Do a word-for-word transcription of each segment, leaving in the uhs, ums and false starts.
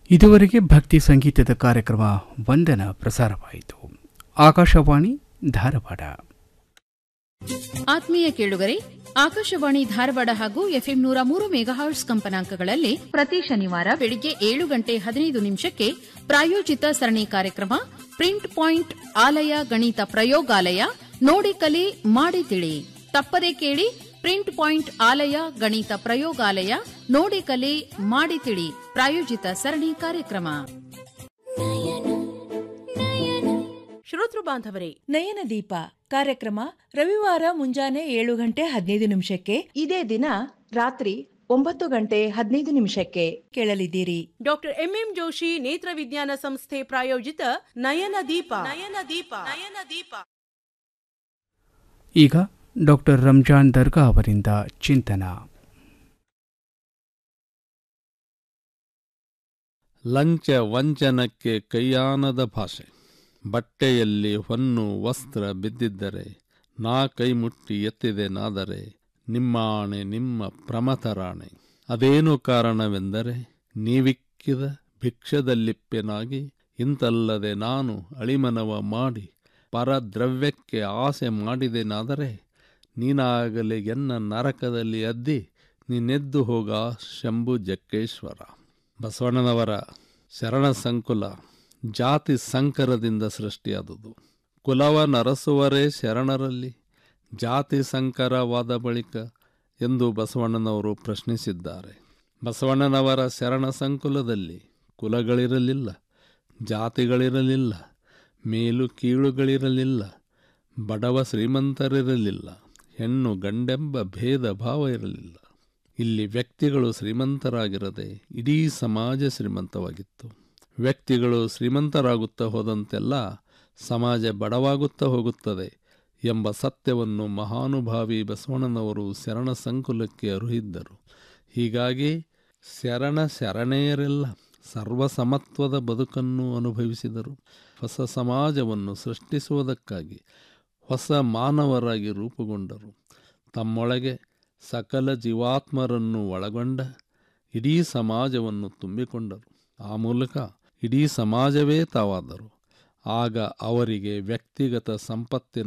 ಇದುವರೆಗೆ ಭಕ್ತಿ ಸಂಗೀತದ ಕಾರ್ಯಕ್ರಮ ವಂದನ ಪ್ರಸಾರವಾಯಿತು. ಆಕಾಶವಾಣಿ ಧಾರವಾಡ. ಆತ್ಮೀಯ ಕೇಳುಗರೆ, ಆಕಾಶವಾಣಿ ಧಾರವಾಡ ಹಾಗೂ ಎಫ್ಎಂ ನೂರ ಮೂರು ಮೆಗಾಹರ್ಟ್ಸ್ ಕಂಪನಾಂಕಗಳಲ್ಲಿ ಪ್ರತಿ ಶನಿವಾರ ಬೆಳಿಗ್ಗೆ ಏಳು ಗಂಟೆ ಹದಿನೈದು ನಿಮಿಷಕ್ಕೆ ಪ್ರಾಯೋಜಿತ ಸರಣಿ ಕಾರ್ಯಕ್ರಮ ಪ್ರಿಂಟ್ ಪಾಯಿಂಟ್ ಆಲಯ ಗಣಿತ ಪ್ರಯೋಗಾಲಯ ನೋಡಿ ಕಲಿ ಮಾಡಿ ತಿಳಿ. ತಪ್ಪದೇ ಕೇಳಿ. ಪ್ರಿಂಟ್ ಪಾಯಿಂಟ್ ಆಲಯ ಗಣಿತ ಪ್ರಯೋಗಾಲಯ ನೋಡಿ ಕಲಿ ಮಾಡಿ ತಿಳಿ ಪ್ರಾಯೋಜಿತ ಸರಣಿ ಕಾರ್ಯಕ್ರಮ. ಶ್ರೋತೃ ಬಾಂಧವರೇ, ನಯನ ದೀಪ ಕಾರ್ಯಕ್ರಮ ರವಿವಾರ ಮುಂಜಾನೆ ಏಳು ಗಂಟೆ ಹದಿನೈದು ನಿಮಿಷಕ್ಕೆ, ಇದೇ ದಿನ ರಾತ್ರಿ ಒಂಬತ್ತು ಗಂಟೆ ಹದಿನೈದು ನಿಮಿಷಕ್ಕೆ ಕೇಳಲಿದ್ದೀರಿ. ಡಾಕ್ಟರ್ ಎಂಎಂ ಜೋಶಿ ನೇತ್ರ ವಿಜ್ಞಾನ ಸಂಸ್ಥೆ ಪ್ರಾಯೋಜಿತ ನಯನ ದೀಪ ನಯನ ದೀಪ ನಯನ ದೀಪ. ಈಗ ಡಾಕ್ಟರ್ ರಂಜಾನ್ ದರ್ಗಾ ಅವರಿಂದ ಚಿಂತನ. ಲಂಚ ವಂಚನಕ್ಕೆ ಕೈಯಾನದ ಭಾಷೆ. ಬಟ್ಟೆಯಲ್ಲಿ ಹೊನ್ನು ವಸ್ತ್ರ ಬಿದ್ದಿದ್ದರೆ ನಾ ಕೈ ಮುಟ್ಟಿ ಎತ್ತಿದೆನಾದರೆ ನಿಮ್ಮಾಣೆ ನಿಮ್ಮ ಪ್ರಮಥರಾಣೆ. ಅದೇನು ಕಾರಣವೆಂದರೆ ನೀವಿಕ್ಕಿದ ಭಿಕ್ಷದಲ್ಲಿಪ್ಪೆನಾಗಿ ಇಂತಲ್ಲದೆ ನಾನು ಅಳಿಮನವ ಮಾಡಿ ಪರದ್ರವ್ಯಕ್ಕೆ ಆಸೆ ಮಾಡಿದೆನಾದರೆ ನೀನಾಗಲಿ ಎನ್ನ ನರಕದಲ್ಲಿ ಅದ್ದಿ ನೀನೆದ್ದು ಹೋಗ ಶಂಭು ಜಕ್ಕೇಶ್ವರ. ಬಸವಣ್ಣನವರ ಶರಣ ಸಂಕುಲ ಜಾತಿ ಸಂಕರದಿಂದ ಸೃಷ್ಟಿಯಾದುದು. ಕುಲವ ನರಸುವರೇ ಶರಣರಲ್ಲಿ ಜಾತಿ ಸಂಕರವಾದ ಬಳಿಕ ಎಂದು ಬಸವಣ್ಣನವರು ಪ್ರಶ್ನಿಸಿದ್ದಾರೆ. ಬಸವಣ್ಣನವರ ಶರಣ ಸಂಕುಲದಲ್ಲಿ ಕುಲಗಳಿರಲಿಲ್ಲ, ಜಾತಿಗಳಿರಲಿಲ್ಲ, ಮೇಲು ಕೀಳುಗಳಿರಲಿಲ್ಲ, ಬಡವ ಶ್ರೀಮಂತರಿರಲಿಲ್ಲ, ಹೆಣ್ಣು ಗಂಡೆಂಬ ಭೇದ ಭಾವ ಇರಲಿಲ್ಲ. ಇಲ್ಲಿ ವ್ಯಕ್ತಿಗಳು ಶ್ರೀಮಂತರಾಗಿರದೆ ಇಡೀ ಸಮಾಜ ಶ್ರೀಮಂತವಾಗಿತ್ತು. ವ್ಯಕ್ತಿಗಳು ಶ್ರೀಮಂತರಾಗುತ್ತಾ ಹೋದಂತೆಲ್ಲ ಸಮಾಜ ಬಡವಾಗುತ್ತಾ ಹೋಗುತ್ತದೆ ಎಂಬ ಸತ್ಯವನ್ನು ಮಹಾನುಭಾವಿ ಬಸವಣ್ಣನವರು ಶರಣ ಸಂಕುಲಕ್ಕೆ ಅರುಹಿದ್ದರು. ಹೀಗಾಗಿ ಶರಣ ಶರಣೆಯರೆಲ್ಲ ಸರ್ವಸಮತ್ವದ ಬದುಕನ್ನು ಅನುಭವಿಸಿದರು. ಹೊಸ ಸಮಾಜವನ್ನು ಸೃಷ್ಟಿಸುವುದಕ್ಕಾಗಿ ಹೊಸ ಮಾನವರಾಗಿ ರೂಪುಗೊಂಡರು. ತಮ್ಮೊಳಗೆ ಸಕಲ ಜೀವಾತ್ಮರನ್ನು ಒಳಗೊಂಡ ಇಡೀ ಸಮಾಜವನ್ನು ತುಂಬಿಕೊಂಡರು. ಆ ಮೂಲಕ ಇಡೀ ಸಮಾಜವೇ ತಾವಾದರು. ಆಗ ಅವರಿಗೆ ವ್ಯಕ್ತಿಗತ ಸಂಪತ್ತಿನ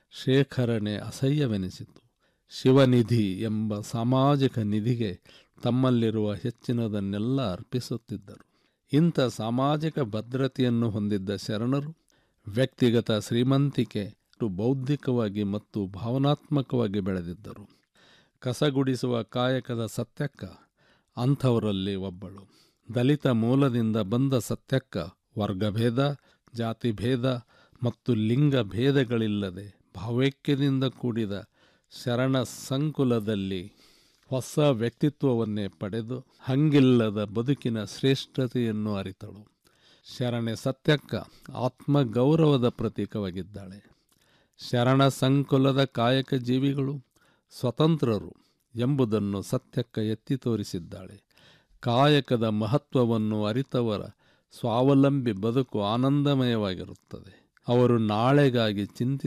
ಶೇಖರಣೆ ಅಸಹ್ಯವೆನಿಸಿತು. ಶಿವನಿಧಿ ಎಂಬ ಸಾಮಾಜಿಕ ನಿಧಿಗೆ ತಮ್ಮಲ್ಲಿರುವ ಹೆಚ್ಚಿನದನ್ನೆಲ್ಲ ಅರ್ಪಿಸುತ್ತಿದ್ದರು. ಇಂಥ ಸಾಮಾಜಿಕ ಭದ್ರತೆಯನ್ನು ಹೊಂದಿದ್ದ ಶರಣರು ವ್ಯಕ್ತಿಗತ ಶ್ರೀಮಂತಿಕೆ ಬೌದ್ಧಿಕವಾಗಿ ಮತ್ತು ಭಾವನಾತ್ಮಕವಾಗಿ ಬೆಳೆದಿದ್ದರು. ಕಸಗುಡಿಸುವ ಕಾಯಕದ ಸತ್ಯಕ್ಕ ಅಂಥವರಲ್ಲಿ ಒಬ್ಬಳು. ದಲಿತ ಮೂಲದಿಂದ ಬಂದ ಸತ್ಯಕ್ಕ ವರ್ಗಭೇದ, ಜಾತಿಭೇದ ಮತ್ತು ಲಿಂಗ ಭೇದಗಳಿಲ್ಲದೆ ಭಾವೈಕ್ಯದಿಂದ ಕೂಡಿದ ಶರಣ ಸಂಕುಲದಲ್ಲಿ ಹೊಸ ವ್ಯಕ್ತಿತ್ವವನ್ನೇ ಪಡೆದು ಹಂಗಿಲ್ಲದ ಬದುಕಿನ ಶ್ರೇಷ್ಠತೆಯನ್ನು ಅರಿತಳು. ಶರಣೆ ಸತ್ಯಕ್ಕ ಆತ್ಮಗೌರವದ ಪ್ರತೀಕವಾಗಿದ್ದಾಳೆ. ಶರಣ ಸಂಕುಲದ ಕಾಯಕ ಜೀವಿಗಳು ಸ್ವತಂತ್ರರು ಎಂಬುದನ್ನು ಸತ್ಯಕ್ಕ ಎತ್ತಿ ತೋರಿಸಿದ್ದಾಳೆ. ಕಾಯಕದ ಮಹತ್ವವನ್ನು ಅರಿತವರ ಸ್ವಾವಲಂಬಿ ಬದುಕು ಆನಂದಮಯವಾಗಿರುತ್ತದೆ. ಅವರು ನಾಳೆಗಾಗಿ ಚಿಂತಿ